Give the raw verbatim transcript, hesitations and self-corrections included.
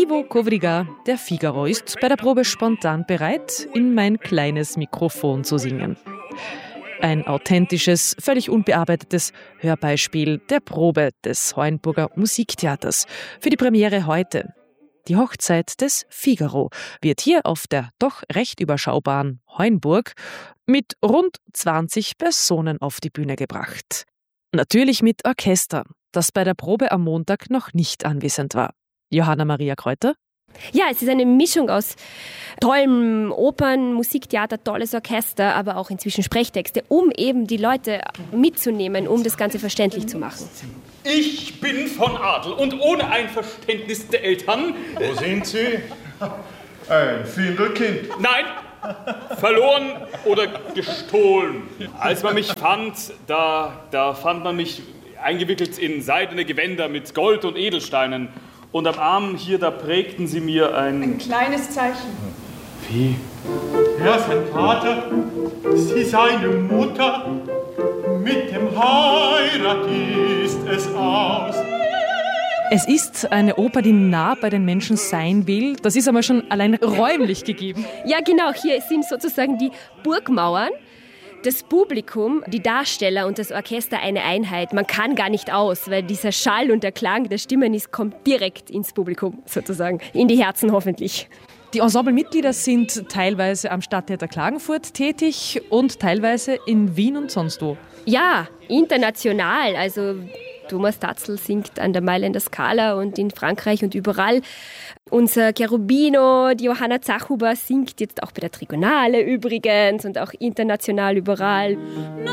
Ivo Kovriga, der Figaro, ist bei der Probe spontan bereit, in mein kleines Mikrofon zu singen. Ein authentisches, völlig unbearbeitetes Hörbeispiel der Probe des Heuenburger Musiktheaters für die Premiere heute. Die Hochzeit des Figaro wird hier auf der doch recht überschaubaren Heuenburg mit rund zwanzig Personen auf die Bühne gebracht. Natürlich mit Orchester, das bei der Probe am Montag noch nicht anwesend war. Johanna Maria Kräuter? Ja, es ist eine Mischung aus tollem Opern, Musiktheater, tolles Orchester, aber auch inzwischen Sprechtexte, um eben die Leute mitzunehmen, um das Ganze verständlich zu machen. Ich bin von Adel und ohne ein Verständnis der Eltern... Wo sind Sie? Ein Findelkind. Nein, verloren oder gestohlen. Als man mich fand, da, da fand man mich eingewickelt in seidene Gewänder mit Gold und Edelsteinen. Und am Arm hier, da prägten sie mir ein... Ein kleines Zeichen. Wie? Er ist sein Vater, sie seine Mutter. Mit dem Heirat ist es aus. Es ist eine Oper, die nah bei den Menschen sein will. Das ist aber schon allein räumlich gegeben. Ja, genau. Hier sind sozusagen die Burgmauern. Das Publikum, die Darsteller und das Orchester eine Einheit. Man kann gar nicht aus, weil dieser Schall und der Klang der Stimmen ist, kommt direkt ins Publikum sozusagen, in die Herzen hoffentlich. Die Ensemblemitglieder sind teilweise am Stadttheater Klagenfurt tätig und teilweise in Wien und sonst wo. Ja, international. Also Thomas Tatzl singt an der Mailänder Scala und in Frankreich und überall. Unser Cherubino, die Johanna Zachuber, singt jetzt auch bei der Trigonale übrigens und auch international überall.